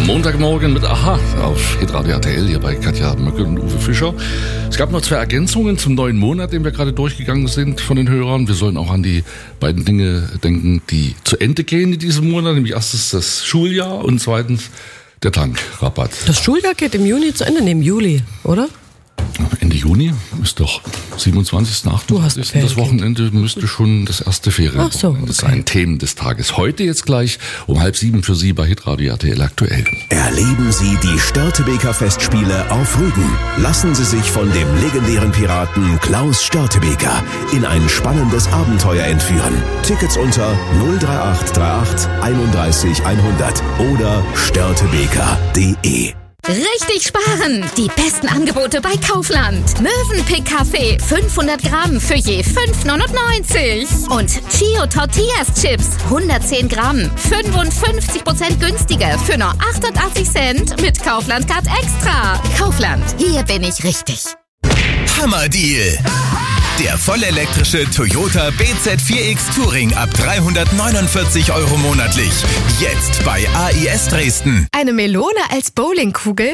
Montagmorgen mit Aha auf Hitradio RTL hier bei Katja Möckel und Uwe Fischer. Es gab noch 2 Ergänzungen zum neuen Monat, den wir gerade durchgegangen sind von den Hörern. Wir sollen auch an die beiden Dinge denken, die zu Ende gehen in diesem Monat. Nämlich erstens das Schuljahr und zweitens der Tankrabatt. Das Schuljahr geht im Juni zu Ende, im Juli, oder? Ende Juni ist doch 27. 28. Das Wochenende müsste schon das erste Ferienwochenende sein. Themen des Tages. Heute jetzt gleich um 6:30 für Sie bei Hitradio RTL aktuell. Erleben Sie die Störtebeker Festspiele auf Rügen. Lassen Sie sich von dem legendären Piraten Klaus Störtebeker in ein spannendes Abenteuer entführen. Tickets unter 03838 31 100 oder störtebeker.de. Richtig sparen! Die besten Angebote bei Kaufland. Mövenpick Kaffee 500 Gramm für je 5,99. Und Chio Tortillas Chips 110 Gramm 55% günstiger für nur 88 Cent mit Kaufland Card Extra. Kaufland, hier bin ich richtig. Hammer-Deal! Der vollelektrische Toyota BZ4X Touring ab 349 € monatlich. Jetzt bei AIS Dresden. Eine Melone als Bowlingkugel?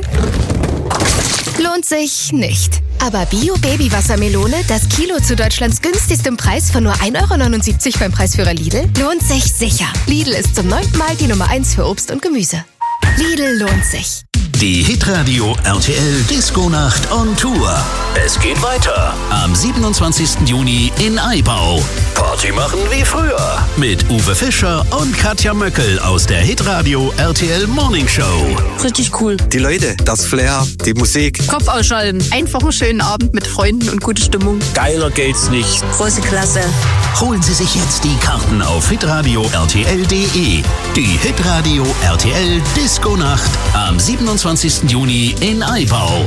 Lohnt sich nicht. Aber Bio-Baby-Wassermelone, das Kilo zu Deutschlands günstigstem Preis von nur 1,79 € beim Preisführer Lidl, lohnt sich sicher. Lidl ist zum 9. Mal die Nummer 1 für Obst und Gemüse. Lidl lohnt sich. Die Hitradio RTL Disco-Nacht on Tour. Es geht weiter am 27. Juni in Aibau. Party machen wie früher mit Uwe Fischer und Katja Möckel aus der Hitradio RTL Morning Show. Richtig cool. Die Leute, das Flair, die Musik. Kopf ausschalten. Einfach einen schönen Abend mit Freunden und gute Stimmung. Geiler geht's nicht. Große Klasse. Holen Sie sich jetzt die Karten auf hitradio RTL.de. Die Hitradio RTL Disco-Nacht am 27. Juni in Aibau.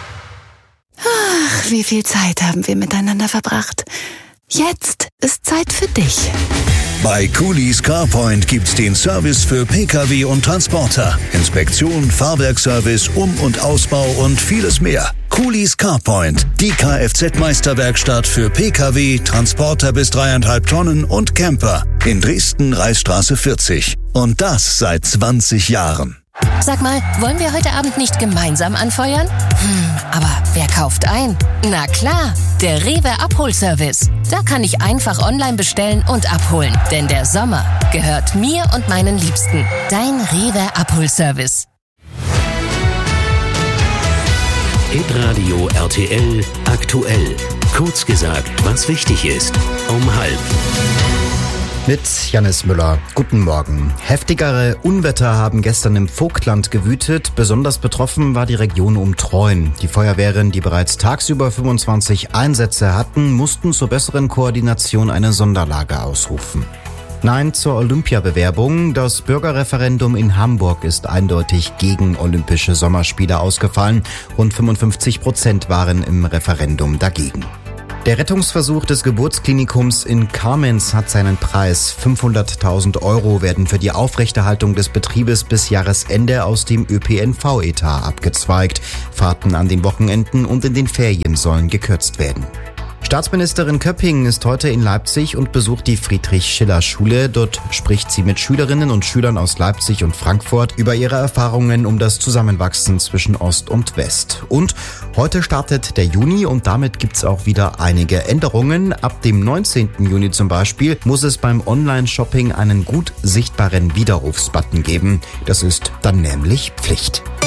Ach, wie viel Zeit haben wir miteinander verbracht. Jetzt ist Zeit für dich. Bei Coolies CarPoint gibt's den Service für Pkw und Transporter. Inspektion, Fahrwerkservice, Um- und Ausbau und vieles mehr. Coolies CarPoint, die Kfz-Meisterwerkstatt für Pkw, Transporter bis 3,5 Tonnen und Camper. In Dresden, Reichsstraße 40. Und das seit 20 Jahren. Sag mal, wollen wir heute Abend nicht gemeinsam anfeuern? Aber wer kauft ein? Na klar, der Rewe Abholservice. Da kann ich einfach online bestellen und abholen. Denn der Sommer gehört mir und meinen Liebsten. Dein Rewe Abholservice. Hitradio RTL aktuell. Kurz gesagt, was wichtig ist. Um 12:30. Mit Jannis Müller. Guten Morgen. Heftigere Unwetter haben gestern im Vogtland gewütet. Besonders betroffen war die Region um Treuen. Die Feuerwehren, die bereits tagsüber 25 Einsätze hatten, mussten zur besseren Koordination eine Sonderlage ausrufen. Nein zur Olympiabewerbung. Das Bürgerreferendum in Hamburg ist eindeutig gegen Olympische Sommerspiele ausgefallen. Rund 55% waren im Referendum dagegen. Der Rettungsversuch des Geburtsklinikums in Kamenz hat seinen Preis. 500.000 € werden für die Aufrechterhaltung des Betriebes bis Jahresende aus dem ÖPNV-Etat abgezweigt. Fahrten an den Wochenenden und in den Ferien sollen gekürzt werden. Staatsministerin Köpping ist heute in Leipzig und besucht die Friedrich-Schiller-Schule. Dort spricht sie mit Schülerinnen und Schülern aus Leipzig und Frankfurt über ihre Erfahrungen um das Zusammenwachsen zwischen Ost und West. Und heute startet der Juni und damit gibt's auch wieder einige Änderungen. Ab dem 19. Juni zum Beispiel muss es beim Online-Shopping einen gut sichtbaren Widerrufsbutton geben. Das ist dann nämlich Pflicht.